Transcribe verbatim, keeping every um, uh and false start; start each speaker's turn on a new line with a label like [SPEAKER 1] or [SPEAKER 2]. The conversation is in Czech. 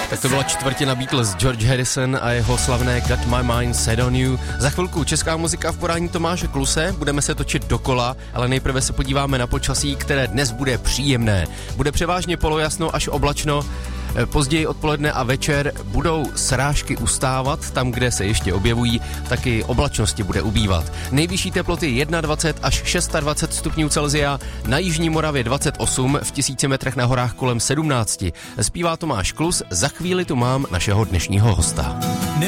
[SPEAKER 1] Tak to byla čtvrtina Beatles, George Harrison a jeho slavné Got My Mind Set On You. Za chvilku česká muzika v podání Tomáše Kluse, budeme se točit dokola, ale nejprve se podíváme na počasí, které dnes bude příjemné. Bude převážně polojasno až oblačno, později odpoledne a večer budou srážky ustávat, tam, kde se ještě objevují, taky oblačnosti bude ubývat. Nejvyšší teploty dvacet jedna až dvacet šest stupňů Celsia, na jižní Moravě dvacet osm, v tisíci metrech na horách kolem sedmnáct. Zpívá Tomáš Klus, za chvíli tu mám našeho dnešního hosta.